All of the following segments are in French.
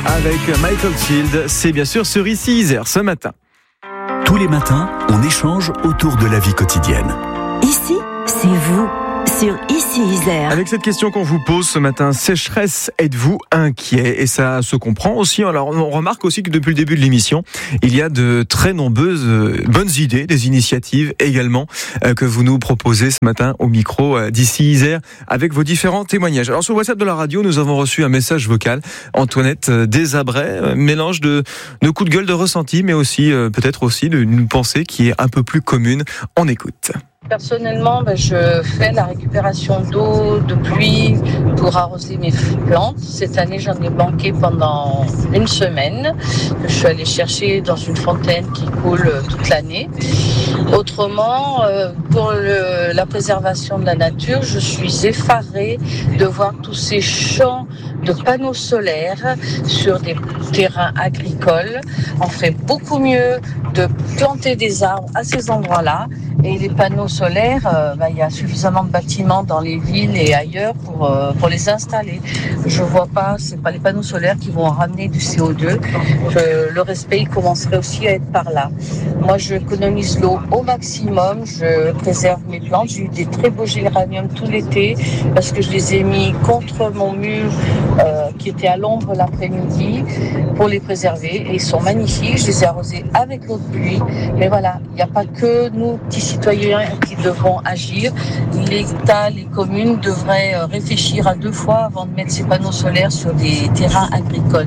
avec Michael Field. C'est bien sûr sur ici Isère ce matin. Tous les matins, on échange autour de la vie quotidienne. Ici, c'est vous, sur Ici Isère. Avec cette question qu'on vous pose ce matin, sécheresse, êtes-vous inquiet? Et ça se comprend aussi. Alors, on remarque aussi que depuis le début de l'émission, il y a de très nombreuses bonnes idées, des initiatives également que vous nous proposez ce matin au micro d'Ici Isère avec vos différents témoignages. Alors, sur le WhatsApp de la radio, nous avons reçu un message vocal. Antoinette Desabrais, mélange de coups de gueule, de ressenti, mais aussi peut-être aussi d'une pensée qui est un peu plus commune. On écoute. Personnellement, je fais la récupération d'eau de pluie pour arroser mes plantes. Cette année, j'en ai manqué pendant une semaine. Je suis allée chercher dans une fontaine qui coule toute l'année. Autrement, pour la préservation de la nature, je suis effarée de voir tous ces champs de panneaux solaires sur des terrains agricoles. On ferait beaucoup mieux de planter des arbres à ces endroits-là. Et les panneaux solaires, il y a suffisamment de bâtiments dans les villes et ailleurs pour les installer. Je vois pas, c'est pas les panneaux solaires qui vont ramener du CO2. Le respect, il commencerait aussi à être par là. Moi, j'économise l'eau au maximum. Je préserve mes plantes. J'ai eu des très beaux géraniums tout l'été parce que je les ai mis contre mon mur qui était à l'ombre l'après-midi pour les préserver. Et ils sont magnifiques. Je les ai arrosés avec l'eau de pluie. Mais voilà, il n'y a pas que nous, petits citoyens, qui devront agir. L'État, les communes devraient réfléchir à 2 fois avant de mettre ces panneaux solaires sur des terrains agricoles.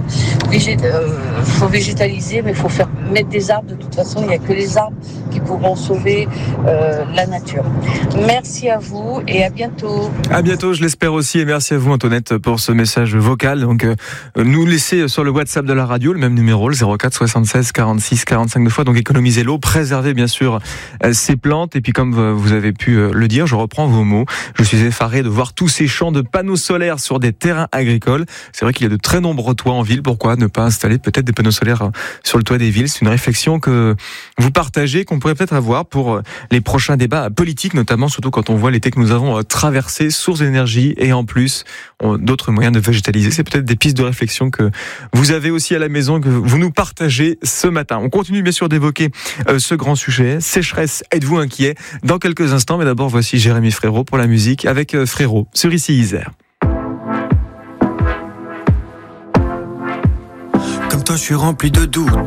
Faut végétaliser, mais il faut mettre des arbres. De toute façon, il n'y a que les arbres qui pourront sauver la nature. Merci à vous et à bientôt. À bientôt, je l'espère aussi, et merci à vous Antoinette pour ce message vocal. Donc, nous laisser sur le WhatsApp de la radio, le même numéro, le 04 76 46 45 2 fois. Donc, économisez l'eau, préservez bien sûr ces plantes. Et puis, comme vous avez pu le dire, je reprends vos mots. Je suis effaré de voir tous ces champs de panneaux solaires sur des terrains agricoles. C'est vrai qu'il y a de très nombreux toits en ville. Pourquoi ne pas installer peut-être des panneaux solaires sur le toit des villes? C'est une réflexion que vous partagez, qu'on pourrait peut-être avoir pour les prochains débats politiques, notamment, surtout quand on voit l'été que nous avons traversé, sources d'énergie et en plus d'autres moyens de végétaliser. C'est peut-être des pistes de réflexion que vous avez aussi à la maison, que vous nous partagez ce matin. On continue bien sûr d'évoquer ce grand sujet. Sécheresse, êtes-vous inquiet? Dans quelques instants, mais d'abord voici Jérémy Frérot pour la musique avec Frérot sur Ici Isère. Comme toi je suis rempli de doutes,